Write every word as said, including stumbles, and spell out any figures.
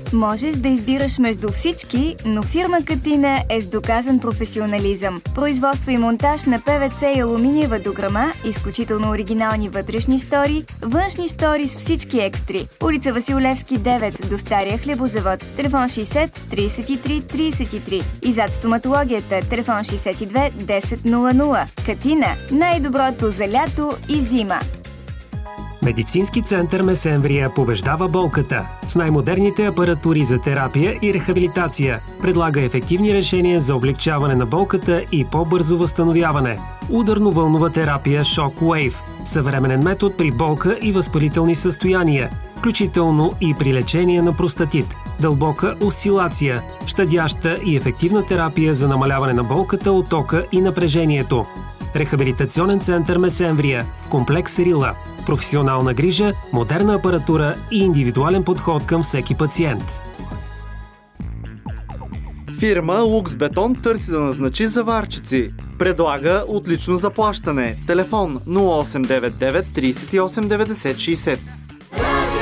Можеш да избираш между всички, но фирма Катина е с доказан професионализъм. Производство и монтаж на Пе Ви Це и алуминиева дограма, изключително оригинални вътрешни штори, външни штори с всички екстри. Улица Васил Левски девет до Стария хлебозавод. Телефон шейсет трийсет и три трийсет и три. И зад стоматологията. Телефон шейсет и две десет нула нула. Катина. Най-доброто за лято и зима. Медицински център Месемврия побеждава болката. С най-модерните апаратури за терапия и рехабилитация предлага ефективни решения за облегчаване на болката и по-бързо възстановяване. Ударно-вълнова терапия Shockwave. Съвременен метод при болка и възпалителни състояния, включително и при лечение на простатит. Дълбока осцилация, щадяща и ефективна терапия за намаляване на болката, оттока и напрежението. Рехабилитационен център Месемврия в комплекс Рила. Професионална грижа, модерна апаратура и индивидуален подход към всеки пациент. Фирма Лукс Бетон търси да назначи заварчици. Предлага отлично заплащане. Телефон нула осем девет девет трийсет и осем деветдесет шейсет.